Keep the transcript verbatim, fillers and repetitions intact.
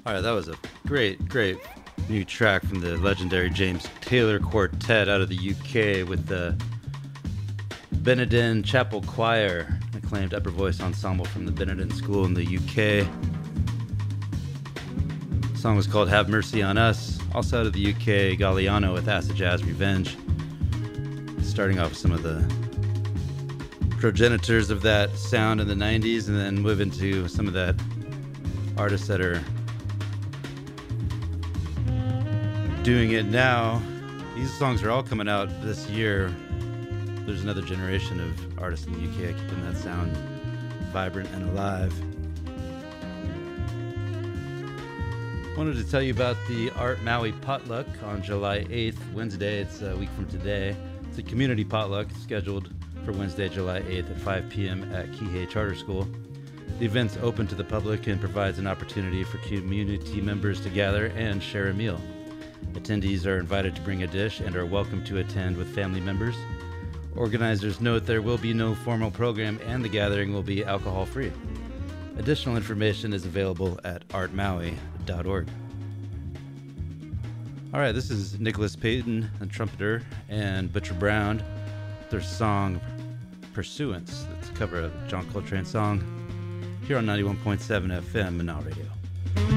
All right, that was a great, great new track from the legendary James Taylor Quartet out of the U K with the Benedin Chapel Choir, acclaimed upper voice ensemble from the Benedin School in the U K. The song was called Have Mercy on Us. Also out of the U K, Galliano with Acid Jazz Revenge. Starting off with some of the progenitors of that sound in the nineties, and then move into some of that artists that are doing it now. These songs are all coming out this year. There's another generation of artists in the U K keeping that sound vibrant and alive. Wanted to tell you about the Art Maui Potluck on July eighth, Wednesday. It's a week from today. It's a community potluck scheduled for Wednesday, July eighth at five p.m. at Kihei Charter School. The event's open to the public and provides an opportunity for community members to gather and share a meal. Attendees are invited to bring a dish and are welcome to attend with family members. Organizers note there will be no formal program and the gathering will be alcohol-free. Additional information is available at art maui dot org. All right, this is Nicholas Payton, a trumpeter, and Butcher Brown, their song Pursuance. It's a cover of John Coltrane's song here on ninety-one point seven F M and Now Radio.